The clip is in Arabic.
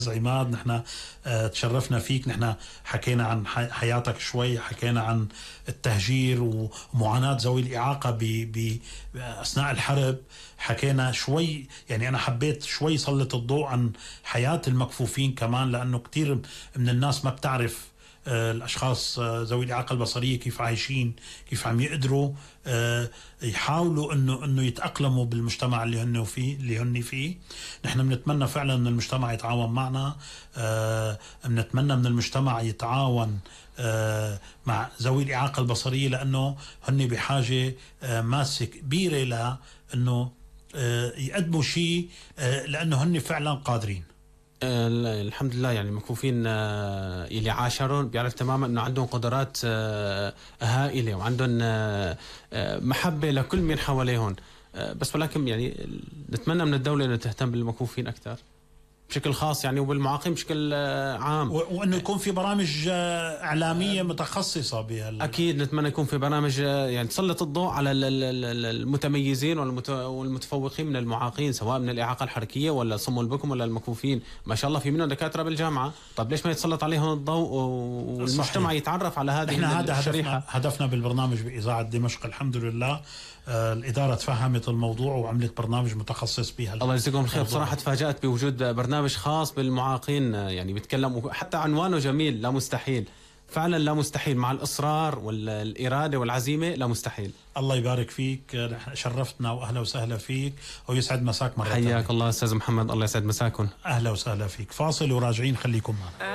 عماد، نحن تشرفنا فيك. نحن حكينا عن حياتك شوي، حكينا عن التهجير ومعاناة ذوي الإعاقة أثناء الحرب، حكينا شوي، يعني أنا حبيت شوي سلط الضوء عن حياة المكفوفين كمان، لأنه كتير من الناس ما بتعرف الأشخاص ذوي الإعاقة البصرية كيف عايشين، كيف عم يقدروا يحاولوا إنه يتأقلموا بالمجتمع اللي هن فيه. نحن بنتمنى فعلا إن المجتمع يتعاون معنا، بنتمنى من المجتمع يتعاون مع ذوي الإعاقة البصرية، لأنه هن بحاجة ماسة كبيرة لأنه يقدموا شيء، لأنه هن فعلا قادرين. الحمد لله، يعني المكفوفين اللي عاشرون بيعرف تماما انه عندهم قدرات هائله، وعندهم محبه لكل من حواليهم، بس ولكن يعني نتمنى من الدوله انها تهتم بالمكفوفين اكثر بشكل خاص، يعني وبالمعاقين بشكل عام، وانه يكون في برامج اعلاميه متخصصه بها. اكيد نتمنى يكون في برامج يعني تسلط الضوء على المتميزين والمتفوقين من المعاقين، سواء من الاعاقه الحركيه ولا الصم والبكم ولا المكفوفين. ما شاء الله في منهم دكاتره بالجامعه، طب ليش ما يتسلط عليهم الضوء والمجتمع صحيح. يتعرف على هذه هذا هدفنا بالبرنامج باذاعه دمشق. الحمد لله الإدارة تفهمت الموضوع وعملت برنامج متخصص بها. الله يجزيكم الخير. بصراحة تفاجأت بوجود برنامج خاص بالمعاقين، يعني بيتكلم، حتى عنوانه جميل، لا مستحيل. فعلا لا مستحيل، مع الإصرار والإرادة والعزيمة لا مستحيل. الله يبارك فيك، شرفتنا وأهلا وسهلا فيك، ويسعد مساك مرة حياك الله أستاذ محمد، الله يسعد مساكم. أهلا وسهلا فيك. فاصل وراجعين، خليكم معنا.